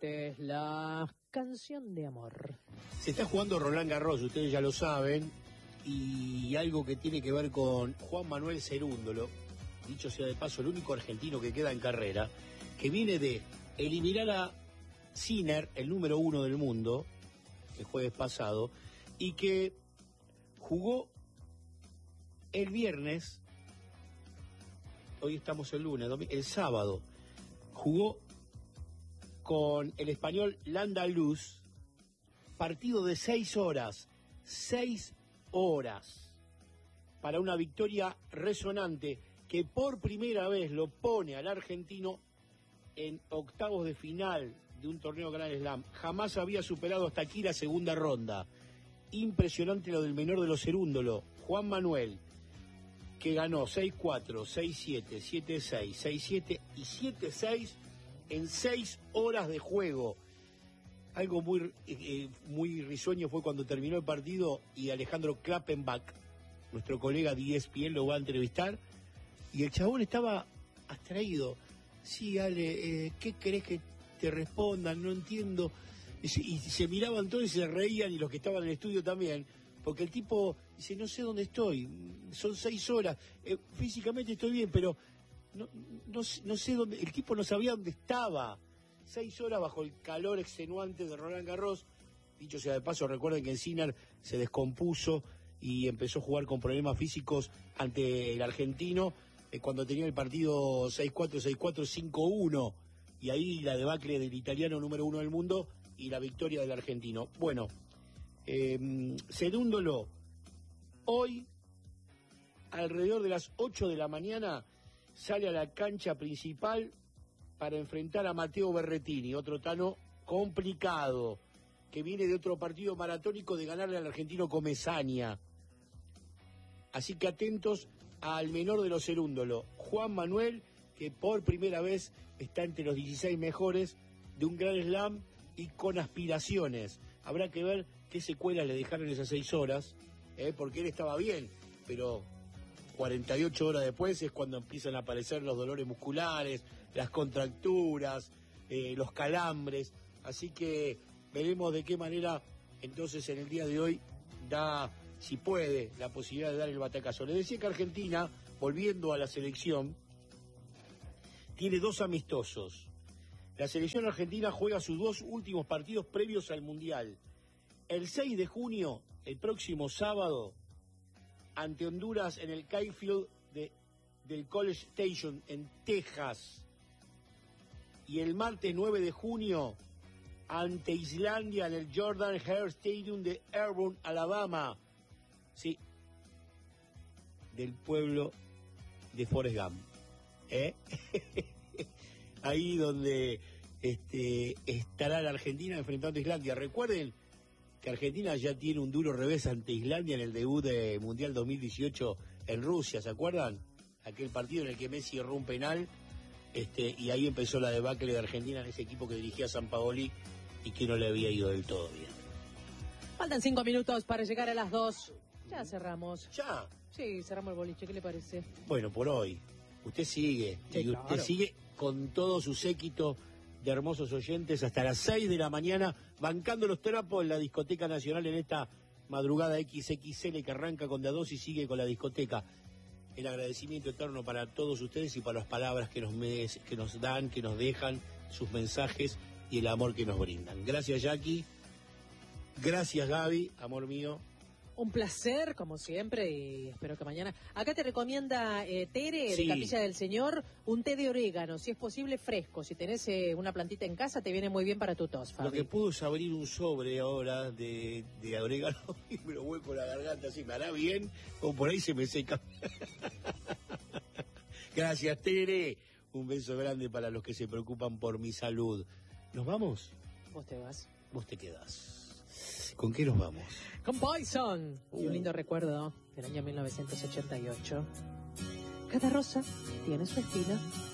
Deportes, la canción de amor. Se está jugando Roland Garros, ustedes ya lo saben, y algo que tiene que ver con Juan Manuel Cerúndolo, dicho sea de paso, el único argentino que queda en carrera, que viene de eliminar a Sinner, el número 1 del mundo, el jueves pasado, y que jugó el viernes, hoy estamos el lunes, el sábado, jugó con el español Landa Luz, partido de 6 horas, 6 horas, para una victoria resonante que por primera vez lo pone al argentino en octavos de final de un torneo Grand Slam. Jamás había superado hasta aquí la segunda ronda. Impresionante lo del menor de los Cerúndolo, Juan Manuel, que ganó 6-4, 6-7, 7-6, 6-7 y 7-6 en 6 horas de juego. Algo muy risueño fue cuando terminó el partido y Alejandro Klappenbach, nuestro colega de ESPN, lo va a entrevistar y el chabón estaba abstraído. Sí, Ale, ¿qué querés que te respondan? No entiendo. Y se miraban todos y se reían, y los que estaban en el estudio también, porque el tipo dice, no sé dónde estoy, son 6 horas, físicamente estoy bien, pero no sé dónde, el tipo no sabía dónde estaba. 6 horas bajo el calor extenuante de Roland Garros. Dicho sea de paso, recuerden que Sinner se descompuso y empezó a jugar con problemas físicos ante el argentino cuando tenía el partido 6-4, 6-4, 5-1, y ahí la debacle del italiano número 1 del mundo y la victoria del argentino. Bueno, Cerúndolo hoy alrededor de las 8 de la mañana sale a la cancha principal para enfrentar a Matteo Berrettini, otro tano complicado, que viene de otro partido maratónico de ganarle al argentino Comesaña. Así que atentos al menor de los Cerúndolo, Juan Manuel, que por primera vez está entre los 16 mejores de un Grand Slam y con aspiraciones. Habrá que ver qué secuelas le dejaron esas 6 horas, porque él estaba bien, pero 48 horas después es cuando empiezan a aparecer los dolores musculares, las contracturas, los calambres. Así que veremos de qué manera entonces en el día de hoy da, si puede, la posibilidad de dar el batacazo. Les decía que Argentina, volviendo a la selección, tiene 2 amistosos. La selección argentina juega sus 2 últimos partidos previos al Mundial. El 6 de junio, el próximo sábado, ante Honduras en el Kyle Field del College Station en Texas. Y el martes 9 de junio, ante Islandia en el Jordan Hare Stadium de Auburn, Alabama. Sí, del pueblo de Forrest Gump. Ahí donde estará la Argentina enfrentando a Islandia. Recuerden que Argentina ya tiene un duro revés ante Islandia en el debut de Mundial 2018 en Rusia, ¿se acuerdan? Aquel partido en el que Messi erró un penal, y ahí empezó la debacle de Argentina en ese equipo que dirigía Sampaoli y que no le había ido del todo bien. Faltan 5 minutos para llegar a las 2. Ya cerramos. ¿Ya? Sí, cerramos el boliche, ¿qué le parece? Bueno, por hoy. Usted sigue, sí, y claro. Usted sigue con todo su séquito de hermosos oyentes hasta las 6 de la mañana, bancando los trapos en la Discoteca Nacional en esta madrugada XXL que arranca con de a 2 y sigue con la discoteca. El agradecimiento eterno para todos ustedes y para las palabras que nos dan, que nos dejan, sus mensajes y el amor que nos brindan. Gracias, Jackie. Gracias, Gaby, amor mío. Un placer, como siempre, y espero que mañana... Acá te recomienda Tere, Sí, de Capilla del Señor, un té de orégano, si es posible fresco. Si tenés una plantita en casa, te viene muy bien para tu tos, Fabi. Lo que puedo es abrir un sobre ahora de orégano y me lo vuelco la garganta así, me hará bien, o por ahí se me seca. Gracias, Tere. Un beso grande para los que se preocupan por mi salud. ¿Nos vamos? Vos te vas. Vos te quedás. ¿Con qué nos vamos? Con Poison. Y un lindo recuerdo del año 1988. Cada rosa tiene su espina.